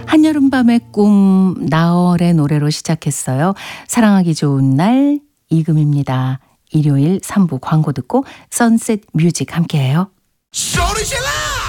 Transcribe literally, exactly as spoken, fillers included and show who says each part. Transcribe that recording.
Speaker 1: 한여름밤의 꿈 나얼의 노래로 시작했어요. 사랑하기 좋은 날 이금입니다. 일요일 삼 부 광고 듣고 선셋 뮤직 함께해요.
Speaker 2: 소리 질러!